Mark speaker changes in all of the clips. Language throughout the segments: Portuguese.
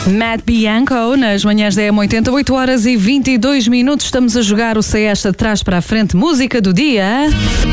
Speaker 1: Matt Bianco, nas manhãs da M80, 8 horas e 22 minutos. Estamos a jogar o CS de trás para a frente, música do dia.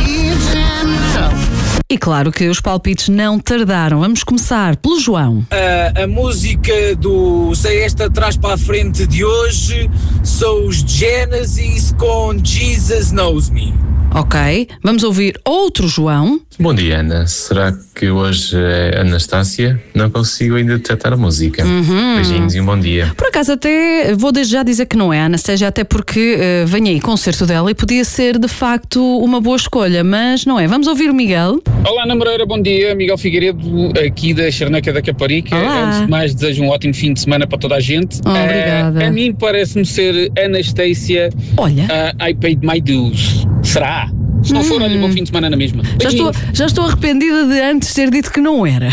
Speaker 1: E claro que os palpites não tardaram. Vamos começar pelo João.
Speaker 2: A música do CS de trás para a frente de hoje são os Genesis com Jesus Knows Me.
Speaker 1: Ok, vamos ouvir outro João.
Speaker 3: Bom dia, Ana. Será que hoje é Anastácia? Não consigo ainda detectar a música. Beijinhos e um bom dia.
Speaker 1: Por acaso até vou desde já dizer que não é a Anastasia, até porque vem aí concerto dela e podia ser de facto uma boa escolha, mas não é. Vamos ouvir o Miguel.
Speaker 4: Olá, Ana Moreira, bom dia. Miguel Figueiredo, aqui da Charneca da Caparica.
Speaker 1: Olá.
Speaker 4: Antes de mais, desejo um ótimo fim de semana para toda a gente.
Speaker 1: Obrigada.
Speaker 4: A mim parece-me ser Anastasia.
Speaker 1: Olha.
Speaker 4: I paid my dues. Será? Se não for, olha, bom fim de semana na mesma.
Speaker 1: Já estou arrependida de antes ter dito que não era.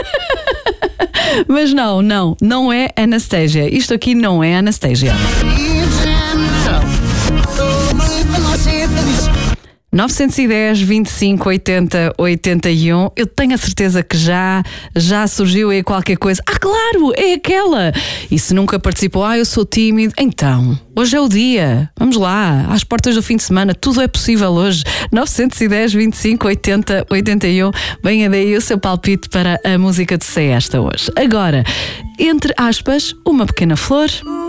Speaker 1: Mas não é Anastasia. Isto aqui não é Anastasia. 910 25 80 81. Eu tenho a certeza que já surgiu aí qualquer coisa. Ah, claro, é aquela. E se nunca participou, eu sou tímido. Então, hoje é o dia. Vamos lá, às portas do fim de semana, tudo é possível hoje. 910 25 80 81. Venha daí o seu palpite para a música de ser esta hoje. Agora, entre aspas, uma pequena flor.